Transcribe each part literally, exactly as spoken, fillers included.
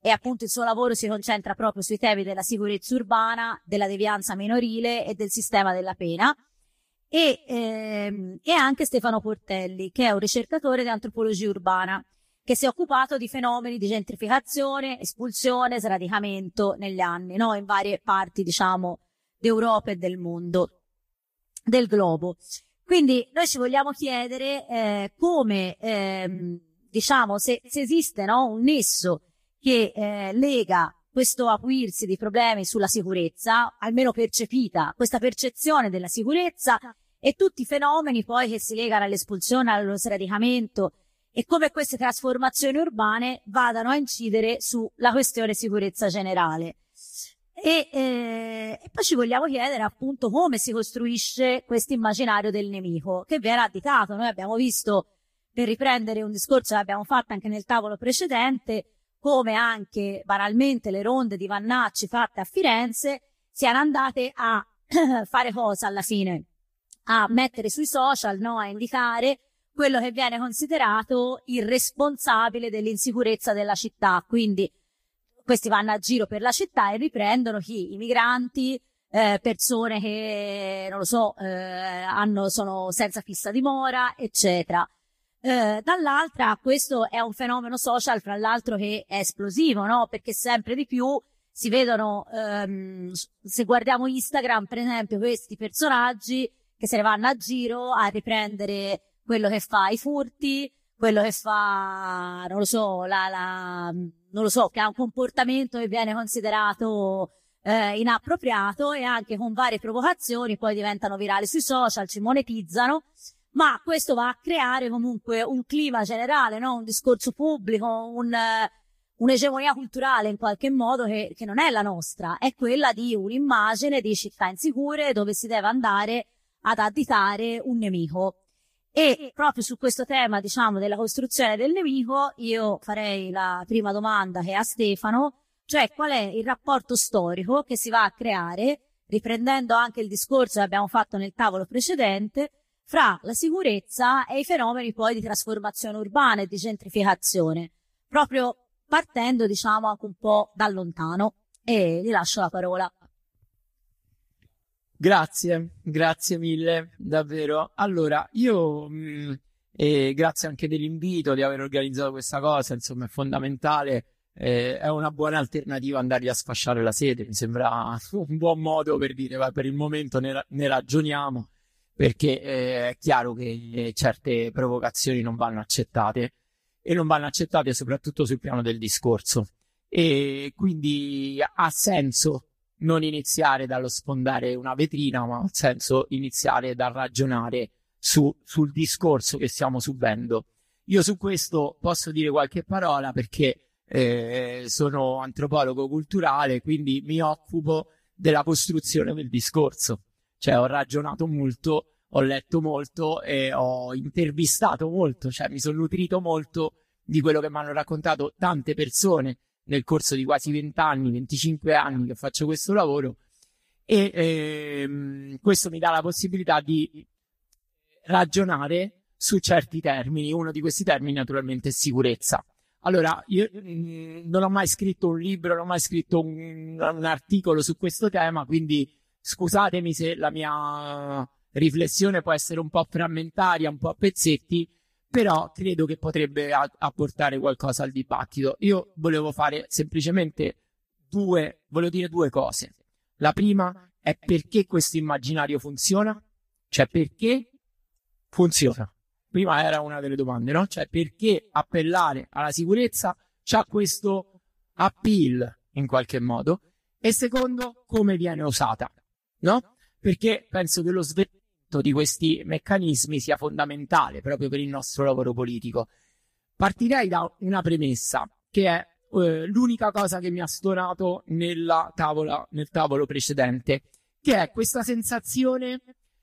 e appunto il suo lavoro si concentra proprio sui temi della sicurezza urbana, della devianza minorile e del sistema della pena. E, ehm, e anche Stefano Portelli, che è un ricercatore di antropologia urbana, che si è occupato di fenomeni di gentrificazione, espulsione, sradicamento negli anni, no? In varie parti, diciamo, d'Europa e del mondo, del globo. Quindi noi ci vogliamo chiedere eh, come, ehm, diciamo, se, se esiste, no, un nesso che eh, lega questo acuirsi di problemi sulla sicurezza, almeno percepita, questa percezione della sicurezza e tutti i fenomeni poi che si legano all'espulsione, allo sradicamento, e come queste trasformazioni urbane vadano a incidere sulla questione sicurezza generale. E, eh, e poi ci vogliamo chiedere appunto come si costruisce questo immaginario del nemico, che viene additato. Noi abbiamo visto, per riprendere un discorso che abbiamo fatto anche nel tavolo precedente, come anche banalmente le ronde di Vannacci fatte a Firenze siano andate a fare cosa alla fine? A mettere sui social, no? A indicare quello che viene considerato il responsabile dell'insicurezza della città. Quindi questi vanno a giro per la città e riprendono chi? I migranti, eh, persone che, non lo so, eh, hanno, sono senza fissa dimora, eccetera. Eh, dall'altra, questo è un fenomeno social, fra l'altro, che è esplosivo, no? Perché sempre di più si vedono, ehm, se guardiamo Instagram, per esempio, questi personaggi che se ne vanno a giro a riprendere quello che fa i furti, quello che fa, non lo so, la, la, non lo so, che ha un comportamento che viene considerato eh, inappropriato, e anche con varie provocazioni poi diventano virali sui social, ci monetizzano, ma questo va a creare comunque un clima generale, no? Un discorso pubblico, un, un'egemonia culturale in qualche modo che, che non è la nostra, è quella di un'immagine di città insicure dove si deve andare ad additare un nemico. E proprio su questo tema, diciamo, della costruzione del nemico, io farei la prima domanda che è a Stefano, cioè qual è il rapporto storico che si va a creare, riprendendo anche il discorso che abbiamo fatto nel tavolo precedente, fra la sicurezza e i fenomeni poi di trasformazione urbana e di gentrificazione, proprio partendo, diciamo, anche un po' da lontano. E gli lascio la parola. Grazie, grazie mille, davvero. Allora, io, mh, e grazie anche dell'invito, di aver organizzato questa cosa, insomma, è fondamentale, eh, è una buona alternativa andargli a sfasciare la sede, mi sembra un buon modo per dire, ma per il momento ne, ra- ne ragioniamo, perché eh, è chiaro che certe provocazioni non vanno accettate, e non vanno accettate soprattutto sul piano del discorso, e quindi ha senso non iniziare dallo sfondare una vetrina, ma ha senso iniziare dal ragionare su, sul discorso che stiamo subendo. Io su questo posso dire qualche parola perché eh, sono antropologo culturale, quindi mi occupo della costruzione del discorso. Cioè ho ragionato molto, ho letto molto e ho intervistato molto, cioè mi sono nutrito molto di quello che mi hanno raccontato tante persone nel corso di quasi vent'anni, venticinque anni che faccio questo lavoro, e ehm, questo mi dà la possibilità di ragionare su certi termini. Uno di questi termini naturalmente è sicurezza. Allora, io mh, non ho mai scritto un libro, non ho mai scritto un, un articolo su questo tema, quindi scusatemi se la mia riflessione può essere un po' frammentaria, un po' a pezzetti, però credo che potrebbe a- apportare qualcosa al dibattito. Io volevo fare semplicemente due, volevo dire due cose. La prima è perché questo immaginario funziona, cioè perché funziona. Prima era una delle domande, no? Cioè perché appellare alla sicurezza c'ha questo appeal in qualche modo, e secondo, come viene usata, no? Perché penso che lo svelamento di questi meccanismi sia fondamentale proprio per il nostro lavoro politico. Partirei da una premessa che è eh, l'unica cosa che mi ha stonato nella tavola, nel tavolo precedente, che è questa sensazione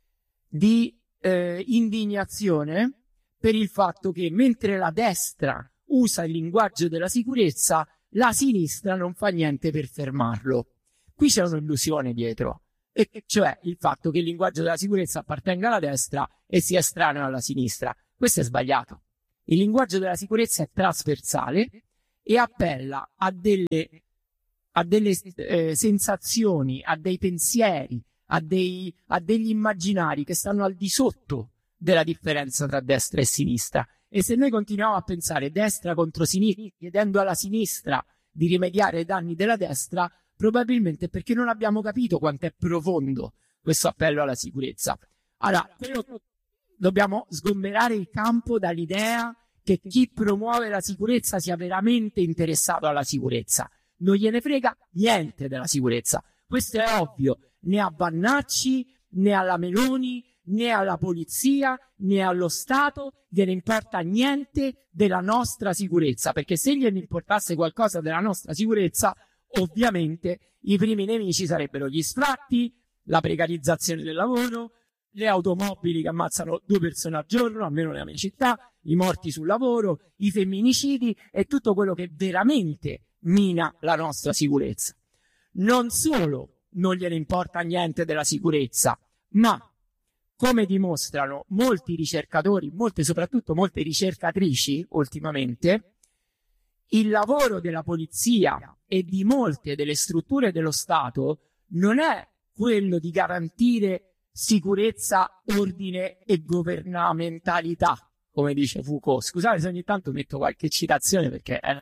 di eh, indignazione per il fatto che mentre la destra usa il linguaggio della sicurezza, la sinistra non fa niente per fermarlo. Qui c'è un'illusione dietro, e cioè il fatto che il linguaggio della sicurezza appartenga alla destra e sia estraneo alla sinistra. Questo è sbagliato. Il linguaggio della sicurezza è trasversale e appella a delle, a delle eh, sensazioni, a dei pensieri, a, dei, a degli immaginari che stanno al di sotto della differenza tra destra e sinistra. E se noi continuiamo a pensare destra contro sinistra, chiedendo alla sinistra di rimediare ai danni della destra, probabilmente perché non abbiamo capito quanto è profondo questo appello alla sicurezza. Allora, dobbiamo sgomberare il campo dall'idea che chi promuove la sicurezza sia veramente interessato alla sicurezza. Non gliene frega niente della sicurezza. Questo è ovvio, né a Vannacci, né alla Meloni, né alla polizia, né allo Stato gliene importa niente della nostra sicurezza, perché se gliene importasse qualcosa della nostra sicurezza, ovviamente i primi nemici sarebbero gli sfratti, la precarizzazione del lavoro, le automobili che ammazzano due persone al giorno, almeno nella mia città, i morti sul lavoro, i femminicidi e tutto quello che veramente mina la nostra sicurezza. Non solo non gliene importa niente della sicurezza, ma come dimostrano molti ricercatori, molte soprattutto molte ricercatrici ultimamente, il lavoro della polizia e di molte delle strutture dello Stato non è quello di garantire sicurezza, ordine e governamentalità, come dice Foucault. Scusate se ogni tanto metto qualche citazione perché è...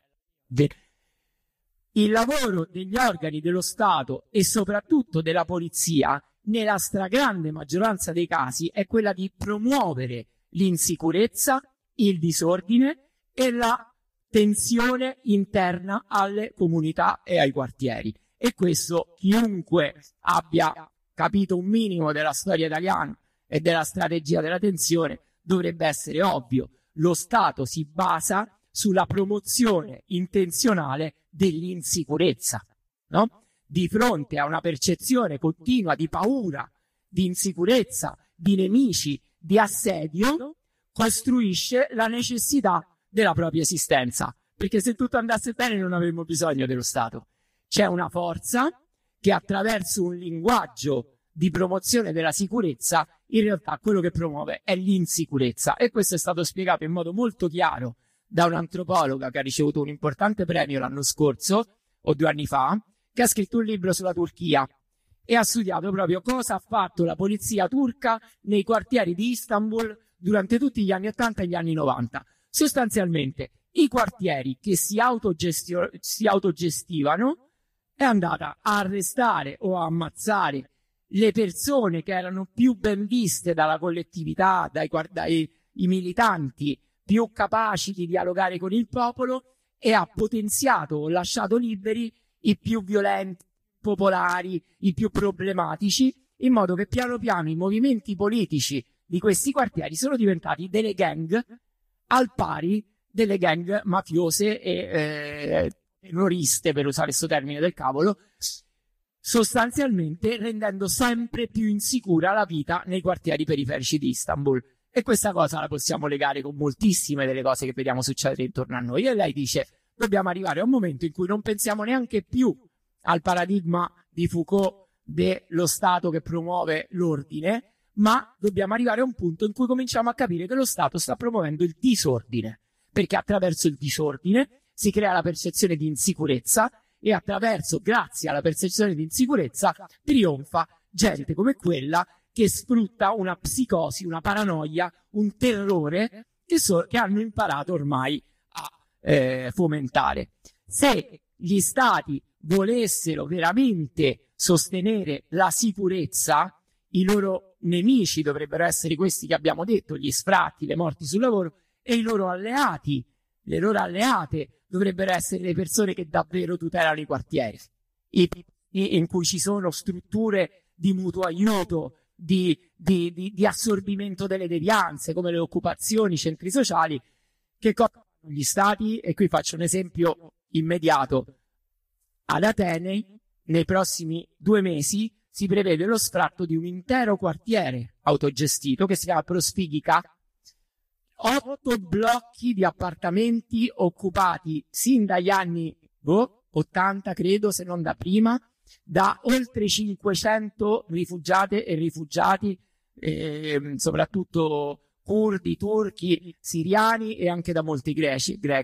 Il lavoro degli organi dello Stato e soprattutto della polizia, nella stragrande maggioranza dei casi, è quella di promuovere l'insicurezza, il disordine e la tensione interna alle comunità e ai quartieri. E questo chiunque abbia capito un minimo della storia italiana e della strategia della tensione dovrebbe essere ovvio. Lo Stato si basa sulla promozione intenzionale dell'insicurezza, no? Di fronte a una percezione continua di paura, di insicurezza, di nemici, di assedio, costruisce la necessità della propria esistenza. Perché se tutto andasse bene non avremmo bisogno dello Stato. C'è una forza che attraverso un linguaggio di promozione della sicurezza, in realtà quello che promuove è l'insicurezza. E questo è stato spiegato in modo molto chiaro da un'antropologa che ha ricevuto un importante premio l'anno scorso, o due anni fa, che ha scritto un libro sulla Turchia e ha studiato proprio cosa ha fatto la polizia turca nei quartieri di Istanbul durante tutti gli anni ottanta e gli anni novanta. Sostanzialmente, i quartieri che si, autogestio- si autogestivano è andata a arrestare o a ammazzare le persone che erano più ben viste dalla collettività, dai, dai i militanti più capaci di dialogare con il popolo, e ha potenziato o lasciato liberi i più violenti, popolari, i più problematici, in modo che piano piano i movimenti politici di questi quartieri sono diventati delle gang al pari delle gang mafiose e eh, terroriste, per usare questo termine del cavolo, sostanzialmente rendendo sempre più insicura la vita nei quartieri periferici di Istanbul. E questa cosa la possiamo legare con moltissime delle cose che vediamo succedere intorno a noi. E lei dice: dobbiamo arrivare a un momento in cui non pensiamo neanche più al paradigma di Foucault dello Stato che promuove l'ordine, ma dobbiamo arrivare a un punto in cui cominciamo a capire che lo Stato sta promuovendo il disordine, perché attraverso il disordine si crea la percezione di insicurezza e attraverso, grazie alla percezione di insicurezza, trionfa gente come quella che sfrutta una psicosi, una paranoia, un terrore che, so, che hanno imparato ormai a eh, fomentare. Se gli stati volessero veramente sostenere la sicurezza, i loro nemici dovrebbero essere questi che abbiamo detto, gli sfratti, le morti sul lavoro, e i loro alleati, le loro alleate dovrebbero essere le persone che davvero tutelano i quartieri, i, in cui ci sono strutture di mutuo aiuto, di, di, di, di assorbimento delle devianze, come le occupazioni, i centri sociali, che cosa fanno gli stati? E qui faccio un esempio immediato. Ad Atene, nei prossimi due mesi, si prevede lo sfratto di un intero quartiere autogestito che si chiama Prosfigica. Otto blocchi di appartamenti occupati sin dagli anni boh, ottanta, credo, se non da prima, da oltre cinquecento rifugiate e rifugiati, eh, soprattutto curdi, turchi, siriani e anche da molti greci, greche,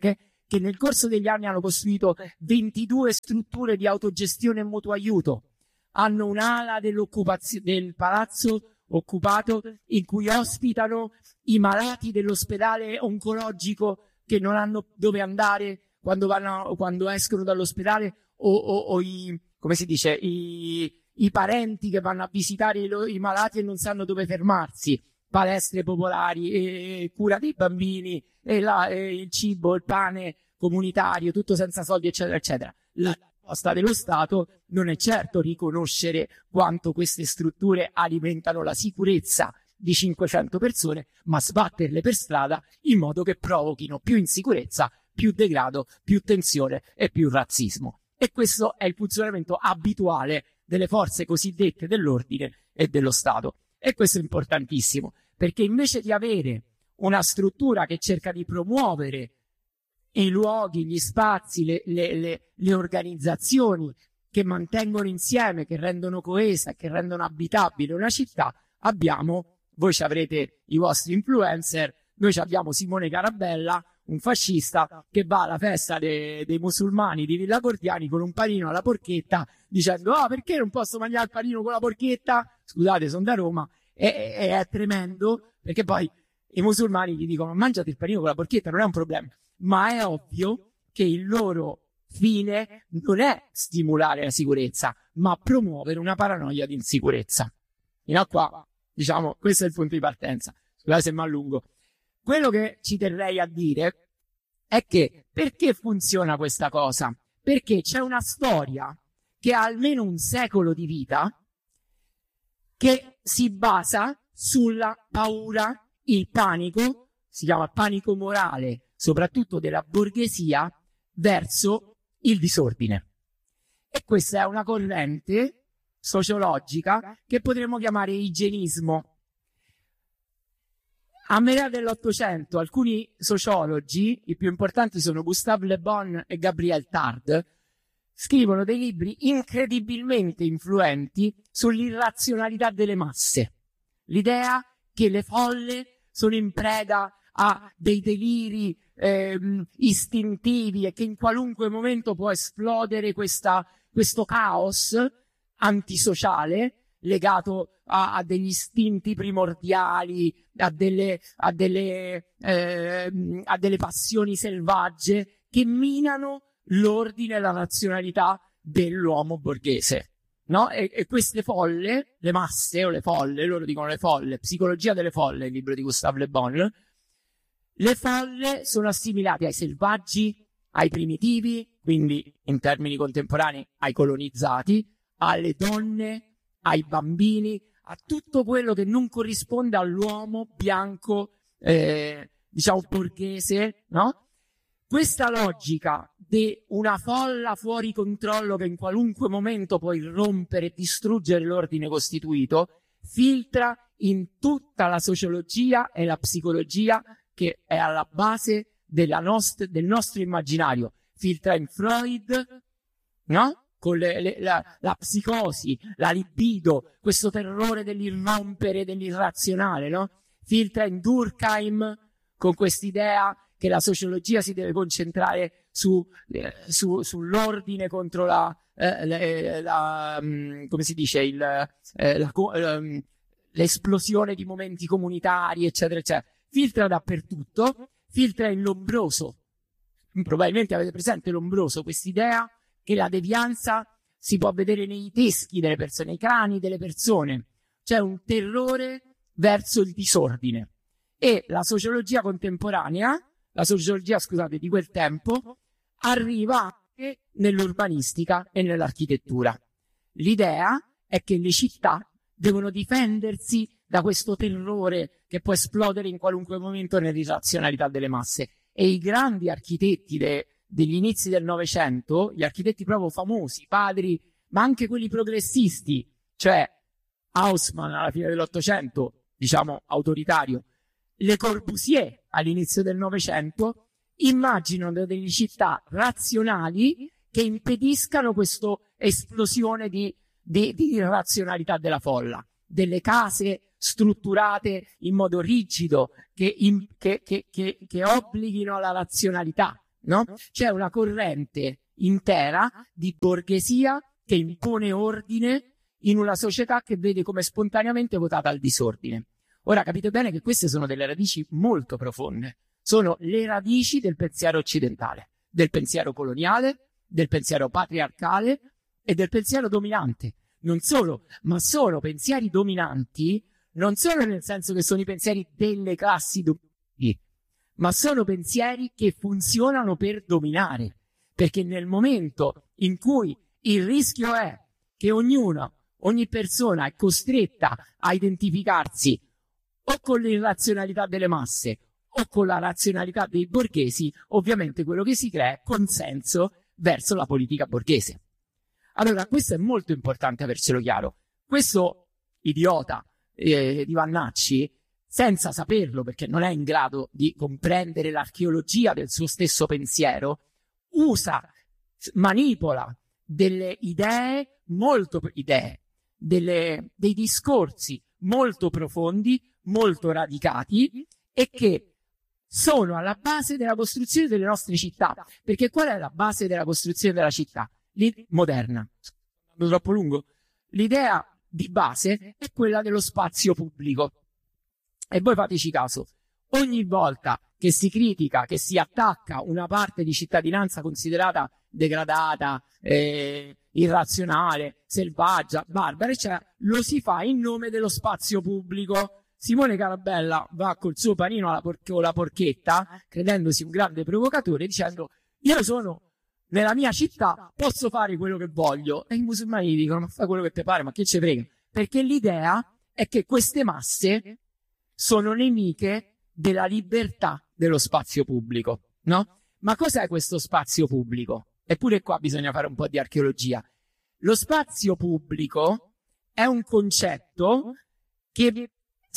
che nel corso degli anni hanno costruito ventidue strutture di autogestione e mutuo aiuto, hanno un'ala del palazzo occupato in cui ospitano i malati dell'ospedale oncologico che non hanno dove andare quando, vanno, quando escono dall'ospedale, o, o, o i, come si dice, i, i parenti che vanno a visitare i, i malati e non sanno dove fermarsi, palestre popolari, e, cura dei bambini, e, la, e il cibo, il pane comunitario, tutto senza soldi, eccetera, eccetera. La risposta dello Stato non è certo riconoscere quanto queste strutture alimentano la sicurezza di cinquecento persone, ma sbatterle per strada in modo che provochino più insicurezza, più degrado, più tensione e più razzismo. E questo è il funzionamento abituale delle forze cosiddette dell'ordine e dello Stato. E questo è importantissimo, perché invece di avere una struttura che cerca di promuovere i luoghi, gli spazi, le, le, le, le organizzazioni che mantengono insieme, che rendono coesa, che rendono abitabile una città, abbiamo, voi ci avrete i vostri influencer, noi abbiamo Simone Carabella, un fascista che va alla festa de, dei musulmani di Villa Gordiani con un panino alla porchetta dicendo ah, perché non posso mangiare il panino con la porchetta? Scusate, sono da Roma. E, e è tremendo, perché poi i musulmani gli dicono mangiate il panino con la porchetta, non è un problema, ma è ovvio che il loro fine non è stimolare la sicurezza, ma promuovere una paranoia di insicurezza. Fino a qua, diciamo, questo è il punto di partenza. Scusate se mi allungo. Quello che ci terrei a dire è che perché funziona questa cosa? Perché c'è una storia che ha almeno un secolo di vita che si basa sulla paura, il panico, si chiama panico morale, soprattutto della borghesia, verso il disordine. E questa è una corrente sociologica che potremmo chiamare igienismo. A metà dell'Ottocento alcuni sociologi, i più importanti sono Gustave Le Bon e Gabriel Tarde, scrivono dei libri incredibilmente influenti sull'irrazionalità delle masse. L'idea che le folle sono in preda a dei deliri ehm, istintivi e che in qualunque momento può esplodere questa, questo caos antisociale legato a, a degli istinti primordiali, a delle, a delle, eh, a delle passioni selvagge che minano l'ordine e la razionalità dell'uomo borghese, no? E, e queste folle, le masse o le folle, loro dicono le folle, Psicologia delle folle, il libro di Gustave Le Bon, le folle sono assimilate ai selvaggi, ai primitivi, quindi in termini contemporanei ai colonizzati, alle donne, ai bambini, a tutto quello che non corrisponde all'uomo bianco, eh, diciamo borghese, no? Questa logica di una folla fuori controllo che in qualunque momento può irrompere e distruggere l'ordine costituito, filtra in tutta la sociologia e la psicologia che è alla base della nost- del nostro immaginario. Filtra in Freud, no? Con le, le, la, la psicosi, la libido, questo terrore dell'irrompere, dell'irrazionale, no? Filtra in Durkheim con quest'idea che la sociologia si deve concentrare su, eh, su, sull'ordine contro la, eh, la, la um, come si dice, il, eh, la, um, l'esplosione di momenti comunitari, eccetera, eccetera. Filtra dappertutto, filtra in Lombroso. Probabilmente avete presente Lombroso, quest'idea che la devianza si può vedere nei teschi delle persone, nei crani delle persone. C'è un terrore verso il disordine. E la sociologia contemporanea, la sociologia, scusate, di quel tempo, arriva anche nell'urbanistica e nell'architettura. L'idea è che le città devono difendersi da questo terrore che può esplodere in qualunque momento nell'irrazionalità delle masse. E i grandi architetti de, degli inizi del Novecento, gli architetti proprio famosi, padri, ma anche quelli progressisti, cioè Haussmann alla fine dell'Ottocento, diciamo autoritario, Le Corbusier all'inizio del Novecento, immaginano delle città razionali che impediscano questa esplosione di, di, di irrazionalità della folla, delle case strutturate in modo rigido che, in, che, che, che, che obblighino alla razionalità, no? C'è una corrente intera di borghesia che impone ordine in una società che vede come spontaneamente votata al disordine. Ora capite bene che queste sono delle radici molto profonde, sono le radici del pensiero occidentale, del pensiero coloniale, del pensiero patriarcale e del pensiero dominante. Non solo, ma sono pensieri dominanti, non solo nel senso che sono i pensieri delle classi dominanti, ma sono pensieri che funzionano per dominare, perché nel momento in cui il rischio è che ognuna, ogni persona è costretta a identificarsi o con l'irrazionalità delle masse o con la razionalità dei borghesi, ovviamente quello che si crea è consenso verso la politica borghese. Allora, questo è molto importante avercelo chiaro. Questo idiota eh, di Vannacci, senza saperlo, perché non è in grado di comprendere l'archeologia del suo stesso pensiero, usa, manipola delle idee, molto idee, delle, dei discorsi molto profondi, molto radicati e che sono alla base della costruzione delle nostre città. Perché qual è la base della costruzione della città? L'idea moderna. Andando troppo lungo? L'idea di base è quella dello spazio pubblico. E voi fateci caso, ogni volta che si critica, che si attacca una parte di cittadinanza considerata degradata, eh, irrazionale, selvaggia, barbara, eccetera, lo si fa in nome dello spazio pubblico. Simone Carabella va col suo panino alla por- con la porchetta, credendosi un grande provocatore, dicendo io sono nella mia città, posso fare quello che voglio. E i musulmani gli dicono ma fai quello che ti pare, ma che ci frega? Perché l'idea è che queste masse sono nemiche della libertà dello spazio pubblico, no? Ma cos'è questo spazio pubblico? Eppure qua bisogna fare un po' di archeologia. Lo spazio pubblico è un concetto che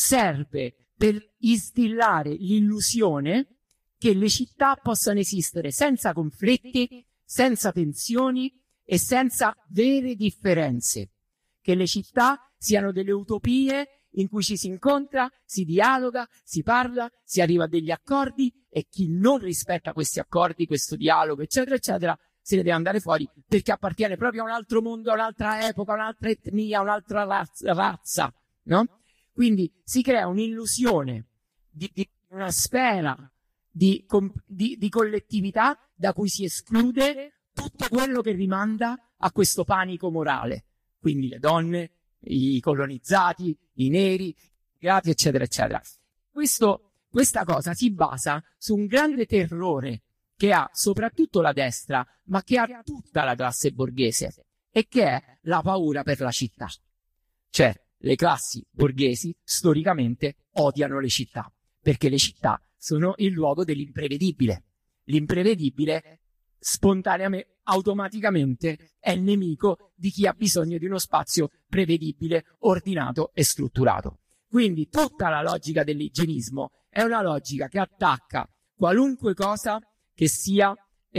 serve per instillare l'illusione che le città possano esistere senza conflitti, senza tensioni e senza vere differenze. Che le città siano delle utopie in cui ci si incontra, si dialoga, si parla, si arriva a degli accordi e chi non rispetta questi accordi, questo dialogo, eccetera, eccetera, se ne deve andare fuori perché appartiene proprio a un altro mondo, a un'altra epoca, a un'altra etnia, a un'altra razza, razza, no? Quindi si crea un'illusione di, di una sfera di, di, di collettività da cui si esclude tutto quello che rimanda a questo panico morale. Quindi le donne, i colonizzati, i neri, i immigrati, eccetera, eccetera. Questo, questa cosa si basa su un grande terrore che ha soprattutto la destra, ma che ha tutta la classe borghese, e che è la paura per la città. Cioè, le classi borghesi storicamente odiano le città, perché le città sono il luogo dell'imprevedibile. L'imprevedibile spontaneamente, automaticamente è il nemico di chi ha bisogno di uno spazio prevedibile, ordinato e strutturato. Quindi tutta la logica dell'igienismo è una logica che attacca qualunque cosa che sia,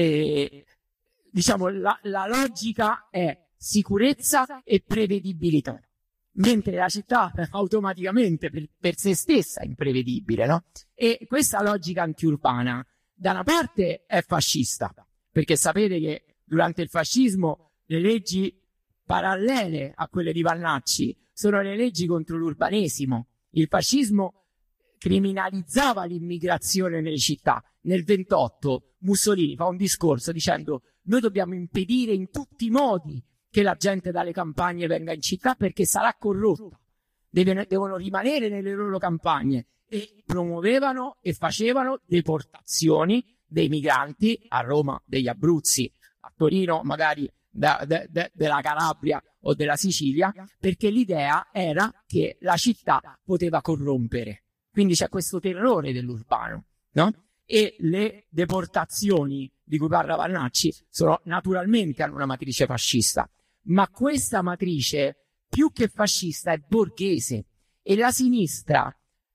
eh, diciamo, la, la logica è sicurezza e prevedibilità, mentre la città automaticamente per, per se stessa è imprevedibile, no? E questa logica antiurbana da una parte è fascista, perché sapete che durante il fascismo le leggi parallele a quelle di Vannacci sono le leggi contro l'urbanesimo. Il fascismo criminalizzava l'immigrazione nelle città. Nel ventotto Mussolini fa un discorso dicendo noi dobbiamo impedire in tutti i modi che la gente dalle campagne venga in città perché sarà corrotta, Deve, devono rimanere nelle loro campagne, e promuovevano e facevano deportazioni dei migranti a Roma, degli Abruzzi, a Torino magari da, de, de, della Calabria o della Sicilia, perché l'idea era che la città poteva corrompere. Quindi c'è questo terrore dell'urbano, no? E le deportazioni di cui parla Vannacci sono naturalmente hanno una matrice fascista, ma questa matrice più che fascista è borghese, e la sinistra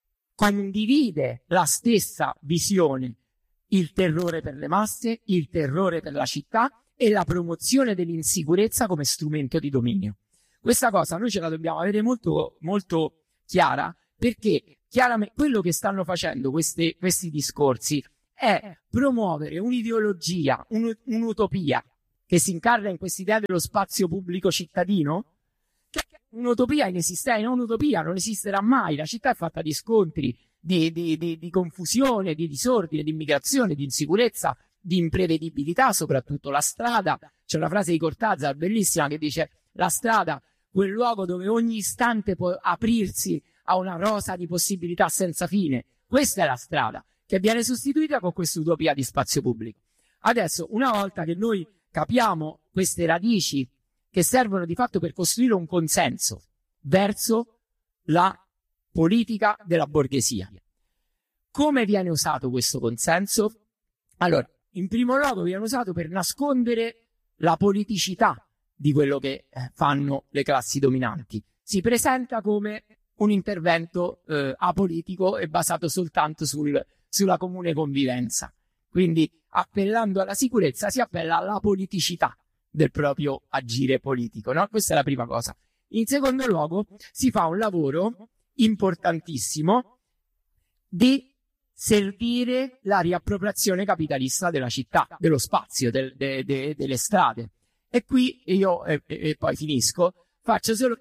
condivide la stessa visione, il terrore per le masse, il terrore per la città e la promozione dell'insicurezza come strumento di dominio. Questa cosa noi ce la dobbiamo avere molto, molto chiara, perché chiaramente quello che stanno facendo questi, questi discorsi è promuovere un'ideologia, un, un'utopia che si incarna in quest'idea dello spazio pubblico cittadino, che è un'utopia inesistente, non un'utopia, non esisterà mai. La città è fatta di scontri, di, di, di, di confusione, di disordine, di immigrazione, di insicurezza, di imprevedibilità, soprattutto la strada. C'è una frase di Cortázar bellissima che dice: la strada, quel luogo dove ogni istante può aprirsi a una rosa di possibilità senza fine. Questa è la strada, che viene sostituita con questa utopia di spazio pubblico. Adesso, una volta che noi capiamo queste radici che servono di fatto per costruire un consenso verso la politica della borghesia, come viene usato questo consenso? Allora, in primo luogo viene usato per nascondere la politicità di quello che fanno le classi dominanti. Si presenta come un intervento eh, apolitico e basato soltanto sul, sulla comune convivenza. Quindi, appellando alla sicurezza, si appella alla politicità del proprio agire politico, no? Questa è la prima cosa. In secondo luogo, si fa un lavoro importantissimo di servire la riappropriazione capitalista della città, dello spazio, del, de, de, delle strade. E qui io, e, e poi finisco, faccio solo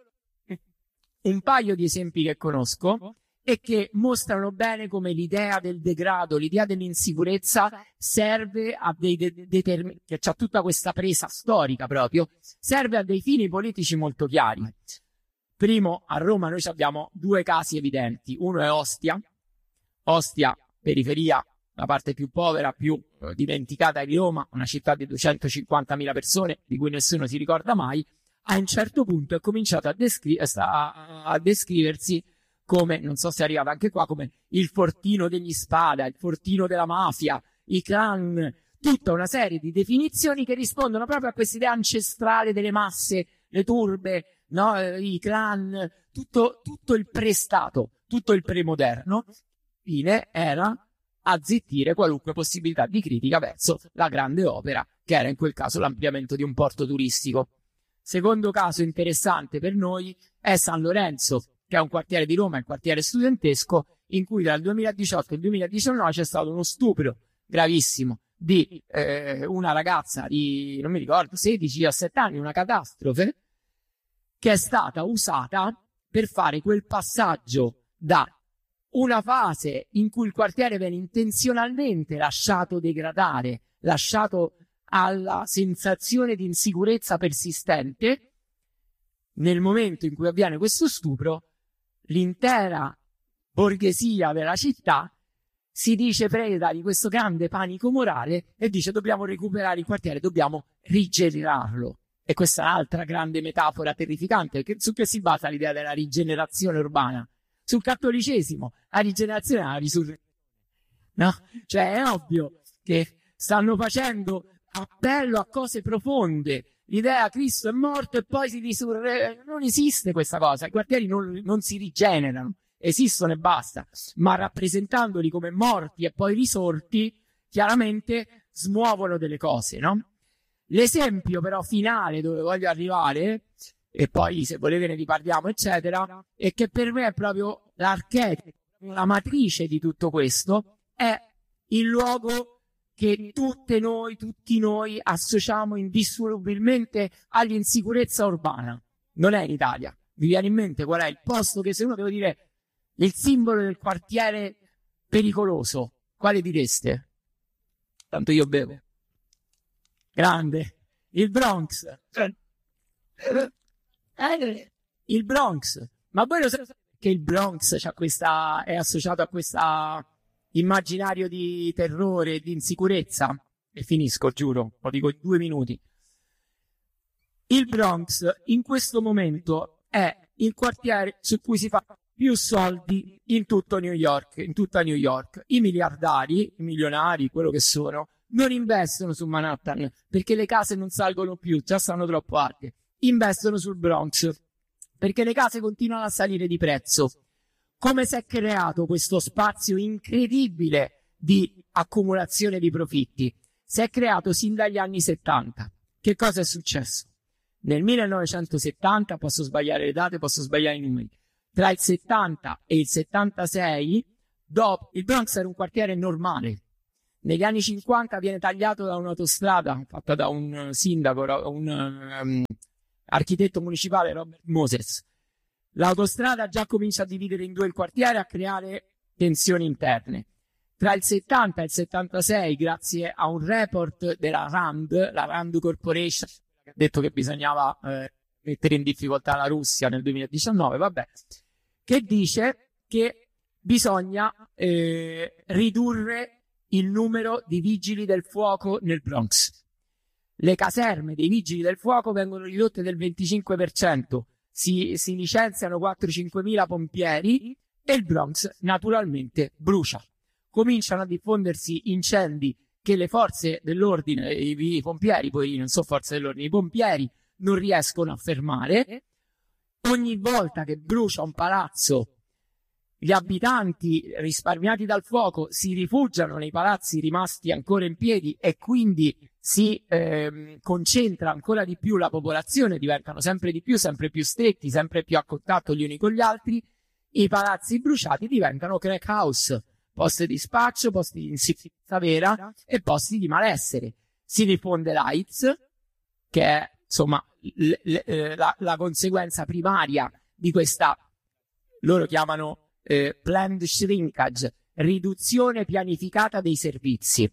un paio di esempi che conosco e che mostrano bene come l'idea del degrado, l'idea dell'insicurezza serve a dei determinati, che c'ha tutta questa presa storica proprio, serve a dei fini politici molto chiari. Primo, a Roma noi abbiamo due casi evidenti. Uno è Ostia, Ostia, periferia, la parte più povera, più eh, dimenticata di Roma, una città di duecentocinquantamila persone, di cui nessuno si ricorda mai. A un certo punto è cominciato a, descri- a, a descriversi come, non so se è arrivato anche qua, come il fortino degli Spada, il fortino della mafia, i clan, tutta una serie di definizioni che rispondono proprio a questa idea ancestrale delle masse, le turbe, no? I clan, tutto, tutto il prestato, tutto il premoderno. Fine era azzittire qualunque possibilità di critica verso la grande opera, che era in quel caso l'ampliamento di un porto turistico. Secondo caso interessante per noi è San Lorenzo, che è un quartiere di Roma, un quartiere studentesco, in cui dal duemiladiciotto al duemiladiciannove c'è stato uno stupro gravissimo di eh, una ragazza di, non mi ricordo, sedici diciassette anni, una catastrofe, che è stata usata per fare quel passaggio da una fase in cui il quartiere viene intenzionalmente lasciato degradare, lasciato alla sensazione di insicurezza persistente. Nel momento in cui avviene questo stupro, l'intera borghesia della città si dice preda di questo grande panico morale e dice: dobbiamo recuperare il quartiere, dobbiamo rigenerarlo. E questa è un'altra grande metafora terrificante, perché su che si basa l'idea della rigenerazione urbana? Sul cattolicesimo. La rigenerazione è la risurrezione, no? Cioè è ovvio che stanno facendo appello a cose profonde. L'idea Cristo è morto e poi si risurre. Non esiste questa cosa. I quartieri non, non si rigenerano, esistono e basta. Ma rappresentandoli come morti e poi risorti, chiaramente smuovono delle cose, no? L'esempio però finale dove voglio arrivare, e poi se volete ne riparliamo eccetera, e che per me è proprio l'archetipo, la matrice di tutto questo, è il luogo che tutte noi, tutti noi associamo indissolubilmente all'insicurezza urbana. Non è in Italia. Vi viene in mente qual è il posto che, se uno devo dire il simbolo del quartiere pericoloso, quale direste? Tanto io bevo. Grande. Il Bronx. Il Bronx. Ma voi lo sapete che il Bronx c'ha questa, è associato a questa immaginario di terrore, di insicurezza? E finisco, giuro, lo dico in due minuti. Il Bronx in questo momento è il quartiere su cui si fa più soldi in tutto New York, in tutta New York. I miliardari, i milionari, quello che sono, non investono su Manhattan perché le case non salgono più, già stanno troppo alte. Investono sul Bronx perché le case continuano a salire di prezzo. Come si è creato questo spazio incredibile di accumulazione di profitti? Si è creato sin dagli anni settanta. Che cosa è successo? Nel millenovecentosettanta, posso sbagliare le date, posso sbagliare i numeri, tra il settanta e il settantasei, dopo, il Bronx era un quartiere normale. Negli anni cinquanta viene tagliato da un'autostrada fatta da un sindaco, un um, architetto municipale, Robert Moses. L'autostrada già comincia a dividere in due il quartiere, a creare tensioni interne. Tra il settanta e il settantasei, grazie a un report della RAND, la RAND Corporation, che ha detto che bisognava eh, mettere in difficoltà la Russia nel duemiladiciannove, vabbè, che dice che bisogna eh, ridurre il numero di vigili del fuoco nel Bronx. Le caserme dei vigili del fuoco vengono ridotte del venticinque per cento, si, si licenziano quattro cinque mila pompieri e il Bronx naturalmente brucia. Cominciano a diffondersi incendi che le forze dell'ordine, i, i pompieri, poi non so forze dell'ordine, i pompieri non riescono a fermare. Ogni volta che brucia un palazzo, gli abitanti risparmiati dal fuoco si rifugiano nei palazzi rimasti ancora in piedi e quindi si ehm, concentra ancora di più la popolazione, diventano sempre di più, sempre più stretti, sempre più a contatto gli uni con gli altri. I palazzi bruciati diventano crack house, posti di spaccio, posti di insicurezza vera e posti di malessere. Si diffonde l'AIDS, che è insomma l- l- la, la conseguenza primaria di questa, loro chiamano Eh, planned shrinkage, riduzione pianificata dei servizi.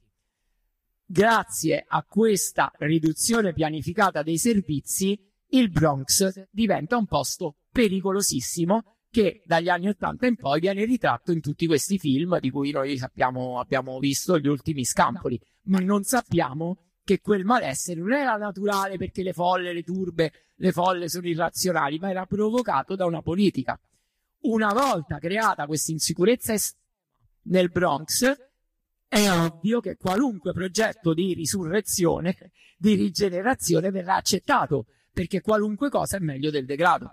Grazie a questa riduzione pianificata dei servizi, il Bronx diventa un posto pericolosissimo che dagli anni ottanta in poi viene ritratto in tutti questi film di cui noi sappiamo, abbiamo visto gli ultimi scampoli, ma non sappiamo che quel malessere non era naturale perché le folle, le turbe, le folle sono irrazionali, ma era provocato da una politica. Una volta creata questa insicurezza nel Bronx, è ovvio che qualunque progetto di risurrezione, di rigenerazione verrà accettato, perché qualunque cosa è meglio del degrado.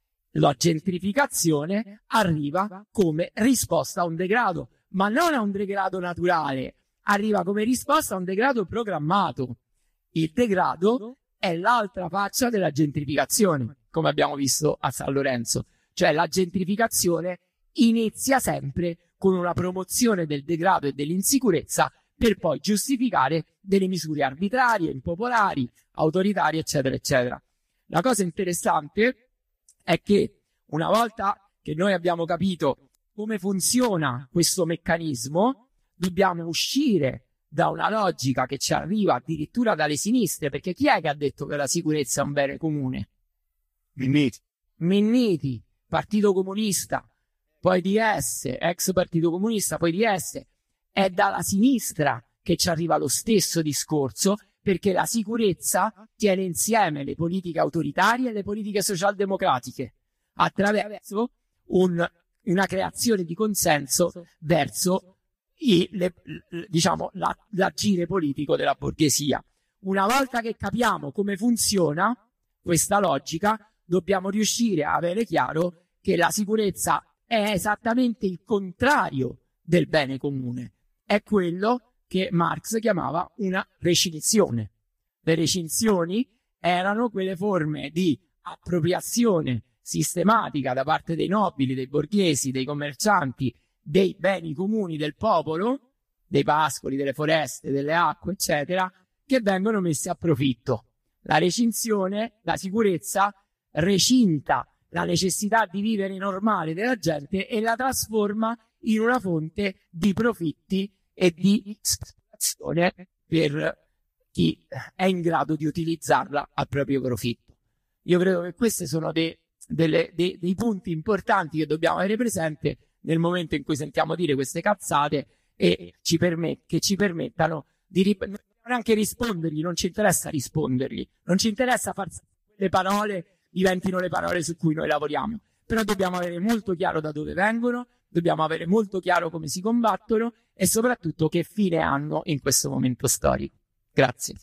La gentrificazione arriva come risposta a un degrado, ma non a un degrado naturale, arriva come risposta a un degrado programmato. Il degrado è l'altra faccia della gentrificazione, come abbiamo visto a San Lorenzo. Cioè la gentrificazione inizia sempre con una promozione del degrado e dell'insicurezza per poi giustificare delle misure arbitrarie, impopolari, autoritarie, eccetera, eccetera. La cosa interessante è che una volta che noi abbiamo capito come funziona questo meccanismo, dobbiamo uscire da una logica che ci arriva addirittura dalle sinistre, perché chi è che ha detto che la sicurezza è un bene comune? Minniti. Minniti. Partito Comunista, poi D S, ex Partito Comunista, poi D S. È dalla sinistra che ci arriva lo stesso discorso, perché la sicurezza tiene insieme le politiche autoritarie e le politiche socialdemocratiche attraverso un, una creazione di consenso verso i, le, diciamo, la, l'agire politico della borghesia. Una volta che capiamo come funziona questa logica, dobbiamo riuscire a avere chiaro che la sicurezza è esattamente il contrario del bene comune. È quello che Marx chiamava una recinzione. Le recinzioni erano quelle forme di appropriazione sistematica da parte dei nobili, dei borghesi, dei commercianti, dei beni comuni del popolo, dei pascoli, delle foreste, delle acque, eccetera, che vengono messi a profitto. La recinzione, la sicurezza, recinta la necessità di vivere normale della gente e la trasforma in una fonte di profitti e di speculazione per chi è in grado di utilizzarla a proprio profitto. Io credo che questi sono dei, delle, dei, dei punti importanti che dobbiamo avere presente nel momento in cui sentiamo dire queste cazzate e ci permet- che ci permettano di rip- anche rispondergli. Non ci interessa rispondergli, non ci interessa far le parole diventino le parole su cui noi lavoriamo, però dobbiamo avere molto chiaro da dove vengono, dobbiamo avere molto chiaro come si combattono e soprattutto che fine hanno in questo momento storico. Grazie.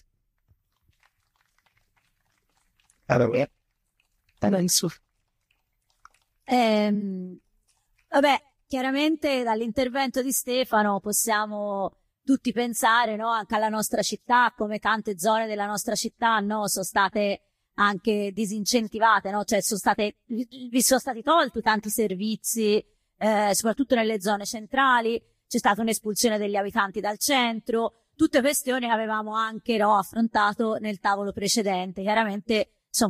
Ehm, vabbè, chiaramente dall'intervento di Stefano possiamo tutti pensare, no, anche alla nostra città, come tante zone della nostra città, no, sono state anche disincentivate, no? Cioè sono state, vi sono stati tolti tanti servizi, eh, soprattutto nelle zone centrali, c'è stata un'espulsione degli abitanti dal centro, tutte questioni che avevamo anche no, affrontato nel tavolo precedente. Chiaramente